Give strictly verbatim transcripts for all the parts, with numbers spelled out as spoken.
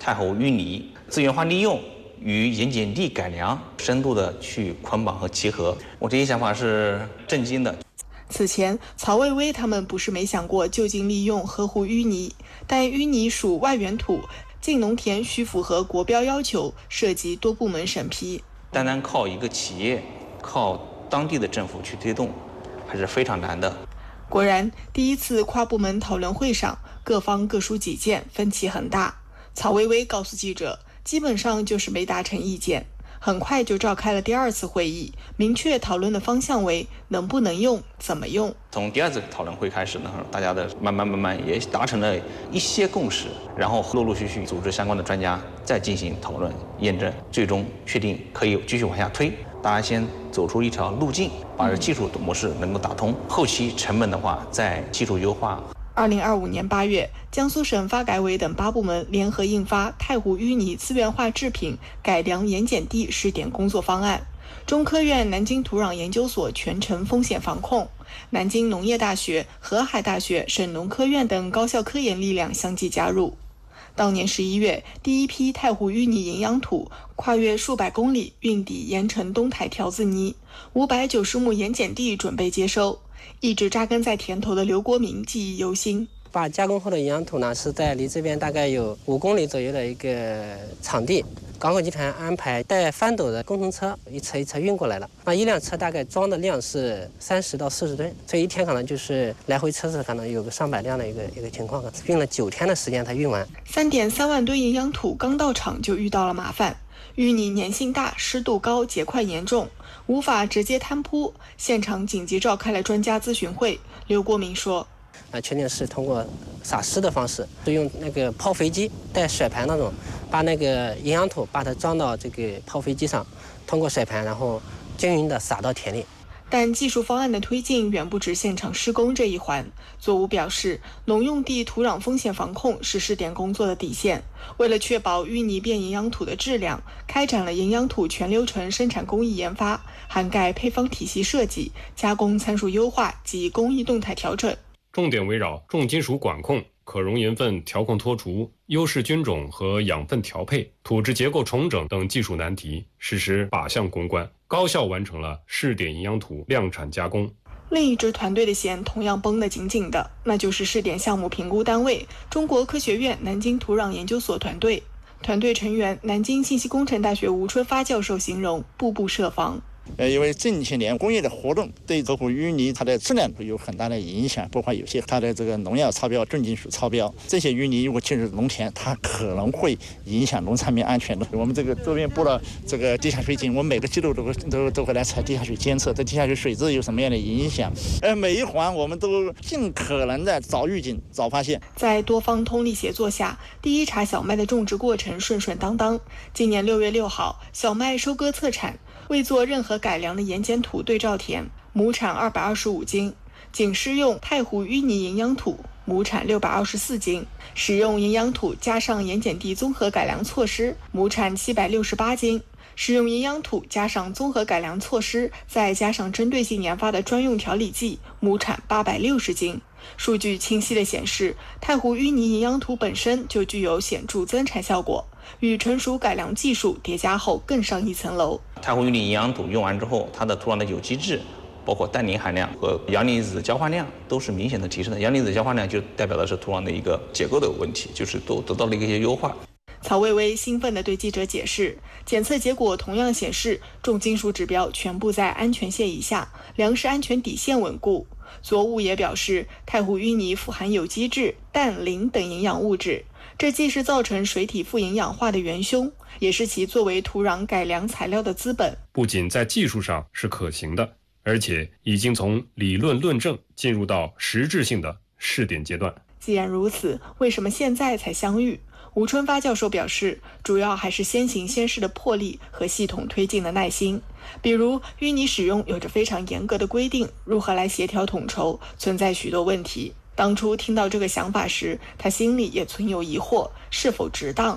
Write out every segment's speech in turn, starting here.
太湖淤泥资源化利用与盐碱地改良深度的去捆绑和结合。我这些想法是震惊的。 此前，曹卫威他们不是没想过就近利用河湖淤泥，但淤泥属外源土，进农田需符合国标要求，涉及多部门审批。 单单靠一个企业，靠当地的政府去推动，还是非常难的。 果然，第一次跨部门讨论会上，各方各抒己见，分歧很大。曹薇薇告诉记者，基本上就是没达成意见。很快就召开了第二次会议，明确讨论的方向为能不能用、怎么用。 从第二次讨论会开始呢，大家的慢慢慢慢也达成了一些共识，然后陆陆续续组织相关的专家再进行讨论验证，最终确定可以继续往下推。大家先走出一条路径，把这技术模式能够打通，后期成本的话再技术优化。 二零二五年八月，江苏省发改委等八部门联合印发《太湖淤泥资源化制品改良盐碱地试点工作方案》，中科院南京土壤研究所全程风险防控，南京农业大学、河海大学、省农科院等高校科研力量相继加入。当年十一月，第一批太湖淤泥营养土跨越数百公里运抵盐城东台条子泥，五百九十亩盐碱地准备接收。一直扎根在田头的刘国民记忆犹新。 把加工后的营养土呢，是在离这边大概有五公里左右的一个场地，港口集团安排带翻斗的工程车一车一车运过来了。那一辆车大概装的量是三十到四十吨，所以一天可能就是来回车子可能有个上百辆的一个一个情况，运了九天的时间才运完。 三点三万吨营养土刚到场就遇到了麻烦，淤泥粘性大、湿度高、结块严重，无法直接摊铺，现场紧急召开了专家咨询会。刘国民说， 啊，确定是通过撒施的方式，是用那个抛肥机带甩盘那种，把那个营养土把它装到这个抛肥机上，通过甩盘，然后均匀的撒到田里。 但技术方案的推进远不止现场施工这一环。作务表示，农用地土壤风险防控是试点工作的底线。为了确保淤泥变营养土的质量，开展了营养土全流程生产工艺研发，涵盖配方体系设计、加工参数优化及工艺动态调整。 重点围绕重金属管控、可溶盐分调控脱除、优势菌种和养分调配、土质结构重整等技术难题，实施靶向攻关，高效完成了试点营养土量产加工。 另一支团队的弦同样绷得紧紧的，那就是试点项目评估单位中国科学院南京土壤研究所团队。团队成员南京信息工程大学吴春发教授形容，步步设防。 呃，因为近些年工业的活动对河湖淤泥它的质量有很大的影响，包括有些它的这个农药超标、重金属超标，这些淤泥如果进入农田，它可能会影响农产品安全的。我们这个周边布了这个地下水井，我们每个季度都会都都会来采地下水监测，对地下水水质有什么样的影响。呃，每一环我们都尽可能的早预警、早发现。 在多方通力协作下，第一茬小麦的种植过程顺顺当当。今年六月六号，小麦收割测产。未做任何改良的盐碱土对照田，亩产二百二十五斤，仅施用太湖淤泥营养土，亩产六百二十四斤，使用营养土加上盐碱地综合改良措施，亩产七百六十八斤，使用营养土加上综合改良措施，再加上针对性研发的专用调理剂，亩产八百六十斤。数据清晰地显示，太湖淤泥营养土本身就具有显著增产效果，与成熟改良技术叠加后更上一层楼。 太湖淤泥营养土用完之后，它的土壤的有机质，包括氮磷含量和阳离子交换量都是明显的提升的。阳离子交换量就代表的是土壤的一个结构的问题，就是都得到了一些优化。 曹薇薇兴奋地对记者解释，检测结果同样显示重金属指标全部在安全线以下，粮食安全底线稳固。作物也表示，太湖淤泥富含有机质、氮、磷等营养物质，这既是造成水体富营养化的元凶，也是其作为土壤改良材料的资本。 不仅在技术上是可行的，而且已经从理论论证进入到实质性的试点阶段。 既然如此，为什么现在才相遇？吴春发教授表示，主要还是先行先试的魄力和系统推进的耐心。比如淤泥使用有着非常严格的规定，如何来协调统筹，存在许多问题。当初听到这个想法时，他心里也存有疑惑，是否值当。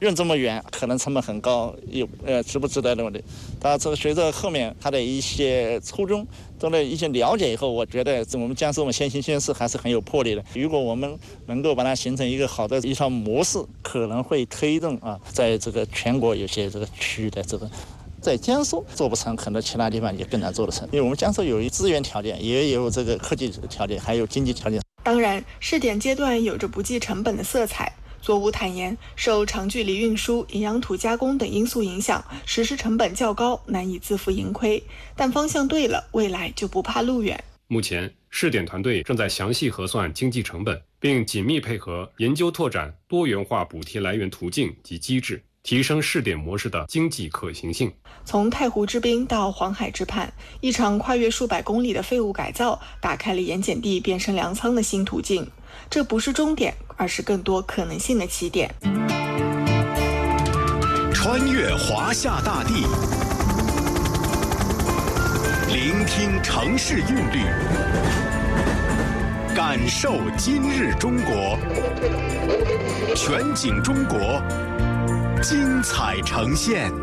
运这么远，可能成本很高，有呃值不值得的问题。但是随着后面它的一些初衷都的一些了解以后，我觉得我们江苏我们先行先试还是很有魄力的。如果我们能够把它形成一个好的一套模式，可能会推动啊，在这个全国有些这个区域的这个。在江苏做不成，可能其他地方也更难做得成，因为我们江苏有资源条件，也有这个科技条件，还有经济条件。 当然，试点阶段有着不计成本的色彩。作物坦言，受长距离运输、营养土加工等因素影响，实施成本较高，难以自负盈亏。但方向对了，未来就不怕路远。 目前，试点团队正在详细核算经济成本，并紧密配合研究拓展多元化补贴来源途径及机制，提升试点模式的经济可行性。 从太湖之滨到黄海之畔，一场跨越数百公里的废物改造，打开了盐碱地变身粮仓的新途径。这不是终点，而是更多可能性的起点。 穿越华夏大地，聆听城市韵律，感受今日中国，全景中国，精彩呈现。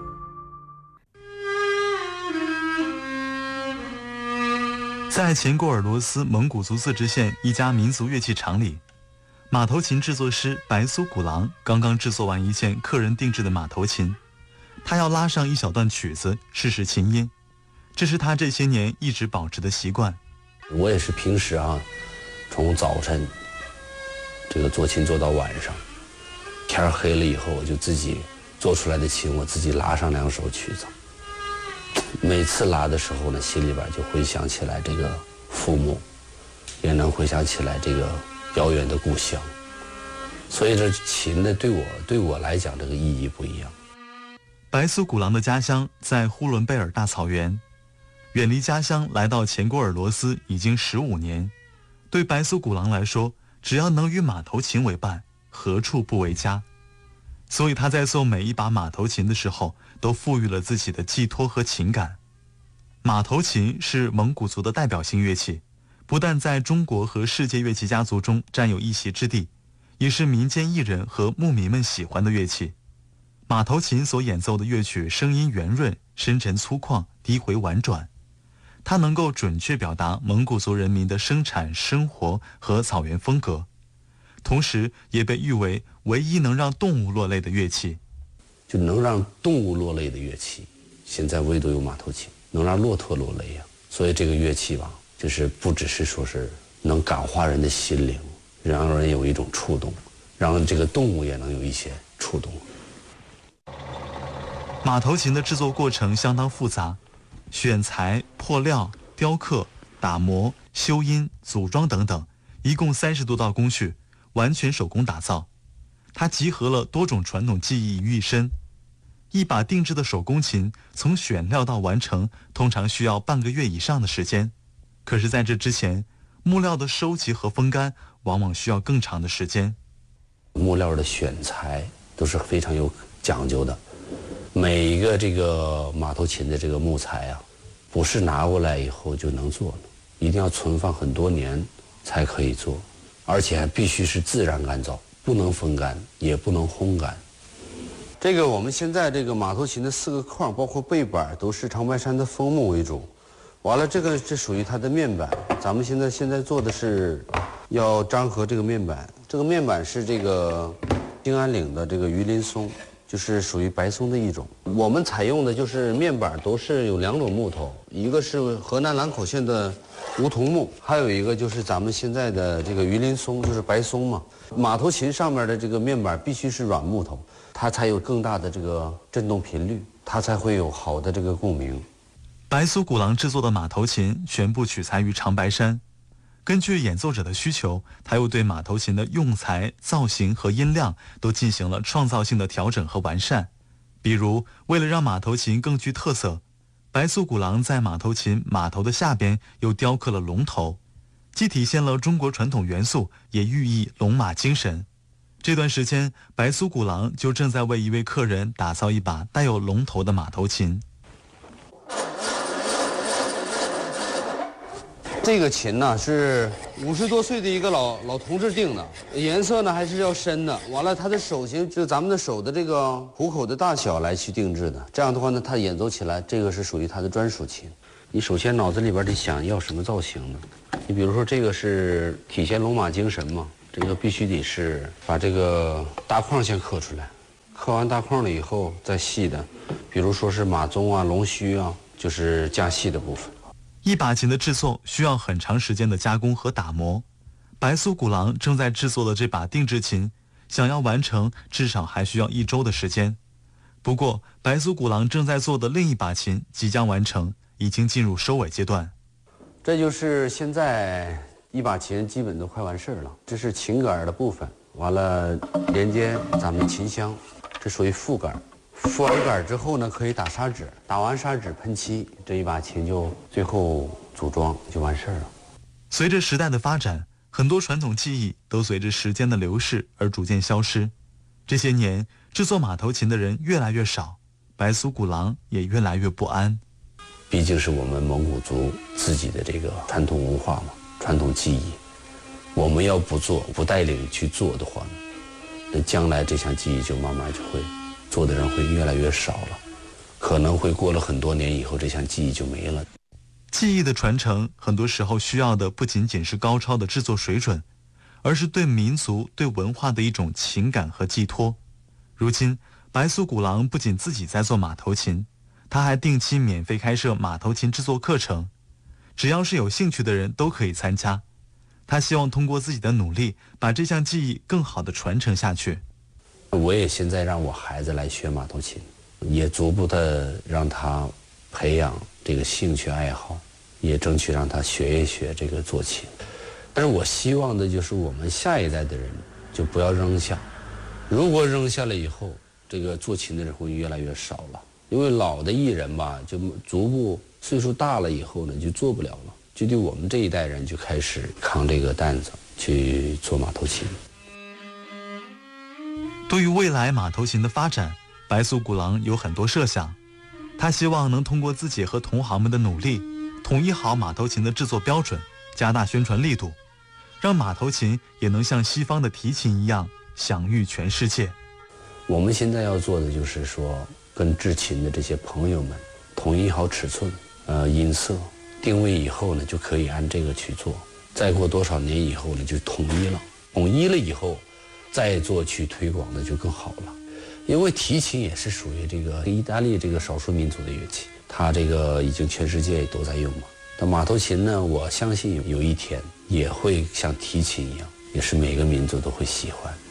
在前郭尔罗斯蒙古族自治县一家民族乐器厂里，马头琴制作师白苏古郎刚刚制作完一件客人定制的马头琴，他要拉上一小段曲子试试琴音，这是他这些年一直保持的习惯。 我也是平时啊，从早晨这个做琴做到晚上，天黑了以后我就自己做出来的琴，我自己拉上两首曲子。每次拉的时候呢，心里边就回想起来这个父母，也能回想起来这个遥远的故乡。所以这琴呢，对我对我来讲，这个意义不一样。 白苏古郎的家乡在呼伦贝尔大草原，远离家乡来到前郭尔罗斯已经十五年。对白苏古郎来说，只要能与马头琴为伴，何处不为家？所以他在做每一把马头琴的时候，都赋予了自己的寄托和情感。马头琴是蒙古族的代表性乐器，不但在中国和世界乐器家族中占有一席之地，也是民间艺人和牧民们喜欢的乐器。马头琴所演奏的乐曲声音圆润、深沉粗犷、低回婉转，它能够准确表达蒙古族人民的生产、生活和草原风格，同时也被誉为唯一能让动物落泪的乐器。 就能让动物落泪的乐器，现在唯独有马头琴，能让骆驼落泪呀、啊。所以这个乐器吧，就是不只是说是能感化人的心灵，让人有一种触动，让这个动物也能有一些触动。 马头琴的制作过程相当复杂，选材、破料、雕刻、打磨、修音、组装等等，一共三十多道工序，完全手工打造。它集合了多种传统技艺于一身。一把定制的手工琴，从选料到完成，通常需要半个月以上的时间。可是在这之前，木料的收集和风干往往需要更长的时间。 木料的选材都是非常有讲究的，每一个这个马头琴的这个木材啊，不是拿过来以后就能做的，一定要存放很多年才可以做，而且还必须是自然干燥，不能风干，也不能烘干。这个我们现在这个马头琴的四个框，包括背板，都是长白山的枫木为主。完了，这个这属于它的面板。咱们现在现在做的是要张合这个面板，这个面板是这个兴安岭的这个榆林松，就是属于白松的一种。我们采用的就是面板都是有两种木头，一个是河南兰口县的梧桐木，还有一个就是咱们现在的这个榆林松，就是白松嘛。马头琴上面的这个面板必须是软木头，它才有更大的这个振动频率，它才会有好的这个共鸣。 白苏古郎制作的马头琴全部取材于长白山，根据演奏者的需求，他又对马头琴的用材、造型和音量都进行了创造性的调整和完善。比如，为了让马头琴更具特色，白苏古郎在马头琴马头的下边又雕刻了龙头，既体现了中国传统元素，也寓意龙马精神。这段时间，白苏古郎就正在为一位客人打造一把带有龙头的马头琴。 这个琴呢是五十多岁的一个老老同志定的，颜色呢还是要深的。完了，他的手型就咱们的手的这个虎口的大小来去定制的。这样的话呢，他演奏起来，这个是属于他的专属琴。你首先脑子里边得想要什么造型呢？你比如说这个是体现龙马精神嘛，这个必须得是把这个大框先刻出来，刻完大框了以后再细的，比如说是马鬃啊、龙须啊，就是加细的部分。 一把琴的制作需要很长时间的加工和打磨，白苏古郎正在制作的这把定制琴，想要完成至少还需要一周的时间。不过，白苏古郎正在做的另一把琴即将完成，已经进入收尾阶段。 这就是现在一把琴基本都快完事了，这是琴杆的部分，完了连接咱们琴箱，这属于副杆。副完杆之后呢，可以打砂纸，打完砂纸喷漆，这一把琴就最后组装就完事了。 随着时代的发展，很多传统技艺都随着时间的流逝而逐渐消失。这些年，制作马头琴的人越来越少，白苏古郎也越来越不安。 毕竟是我们蒙古族自己的这个传统文化嘛，传统技艺，我们要不做，不带领去做的话呢，那将来这项技艺就慢慢就会。做的人会越来越少了，可能会过了很多年以后，这项技艺就没了。 技艺的传承，很多时候需要的不仅仅是高超的制作水准，而是对民族、对文化的一种情感和寄托。如今，白苏古郎不仅自己在做马头琴，他还定期免费开设马头琴制作课程，只要是有兴趣的人都可以参加。他希望通过自己的努力，把这项技艺更好地传承下去。 我也现在让我孩子来学马头琴，也逐步的让他培养这个兴趣爱好，也争取让他学一学这个做琴。但是我希望的就是我们下一代的人就不要扔下，如果扔下了以后，这个做琴的人会越来越少了。因为老的艺人吧，就逐步岁数大了以后呢，就做不了了，就对我们这一代人就开始扛这个担子去做马头琴。 对于未来马头琴的发展，白苏古郎有很多设想。他希望能通过自己和同行们的努力，统一好马头琴的制作标准，加大宣传力度，让马头琴也能像西方的提琴一样享誉全世界。 我们现在要做的就是说，跟制琴的这些朋友们统一好尺寸、呃音色、定位以后呢，就可以按这个去做。再过多少年以后呢，就统一了。统一了以后，再做去推广的就更好了。因为提琴也是属于这个意大利这个少数民族的乐器，它这个已经全世界都在用嘛。那马头琴呢，我相信有一天也会像提琴一样，也是每个民族都会喜欢。